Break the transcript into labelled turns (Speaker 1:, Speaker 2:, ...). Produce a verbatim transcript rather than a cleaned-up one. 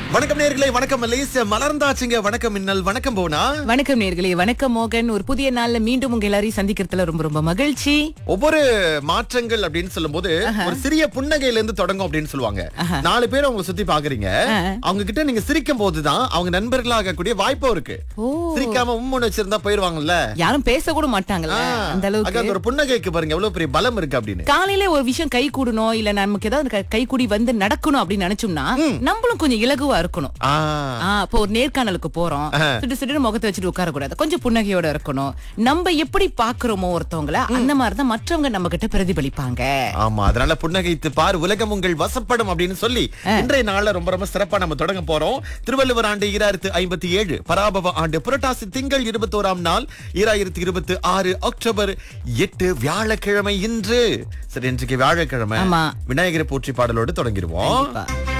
Speaker 1: வணக்கம் நேர்களே, வணக்கம் மலேசியா மலர்ந்தாச்சுங்க. வணக்கம் மின்னல், வணக்கம் போனா.
Speaker 2: வணக்கம் நேர்களே, வணக்கம் மோகன். ஒரு புதிய நாள்ல மீண்டும் உங்க எல்லாரையும் சந்திக்கிறதுல ரொம்ப ரொம்ப மகிழ்ச்சி.
Speaker 1: ஒவ்வொரு மாற்றங்கள் அப்படின்னு சொல்லும் போது ஒரு சிறிய புன்னகையில இருந்து தொடங்கும் அப்படின்னு சொல்லுவாங்க. நாலு பேர் அவங்க சுத்தி பாக்குறீங்க, அவங்க கிட்ட நீங்க சிரிக்கும் போதுதான் அவங்க நண்பர்களாக கூடிய வாய்ப்பும் இருக்கு. சிரிக்காம உம்முன்னு வச்சிருந்தா போயிருவாங்கல்ல,
Speaker 2: யாரும் பேச கூட மாட்டாங்கல்ல. அந்த அளவுக்கு
Speaker 1: அந்த ஒரு புன்னகைக்கு பாருங்க எவ்வளவு பெரிய பலம் இருக்கு அப்படின்னு.
Speaker 2: காலையில ஒரு விஷயம் கை கூடணும், இல்ல நமக்கு ஏதாவது க- கை கூடி வந்து நடக்கணும் அப்படின்னு நினைச்சோம்னா நம்மளும் கொஞ்சம் இலகுவா இருக்கணும்.
Speaker 1: ஆ,
Speaker 2: ஆ, இப்போ ஒரு நேர்காணலுக்கு போறோம், சுட்டு சுட்டு முகத்தை வச்சுட்டு உட்கார கூடாது, கொஞ்சம் புன்னகையோட இருக்கணும். நம்ம எப்படி பாக்குறோமோ ஒருத்தவங்கள, அந்த மாதிரிதான் மற்றவங்க நம்ம கிட்ட பிரதிபலிப்பாங்க.
Speaker 1: ஆமா, அதனால புன்னகைத்து பார், உலகம் உங்கள் வசப்படும் அப்படின்னு சொல்லி இன்றைய நாள்ல ரொம்ப ரொம்ப சிறப்பா நம்ம தொடங்க போறோம். திருவள்ளுவர் ஆண்டு ஈராயிரத்து ஐம்பத்தி ஏழு, பராபவ ஆண்டு புரட்டாசி திங்கள் இருபத்தோராம் நாள் ஈராயிரத்து இருபத்தி ஆறு அக்டோபர் எட்டு வியாழக்கிழமை இன்று. சரி, இன்றைக்கு வியாழக்கிழமை,
Speaker 2: ஆமா.
Speaker 1: விநாயகரை போற்றி பாடலோடு தொடங்கிடுவோம்.
Speaker 2: கண்டிப்பா.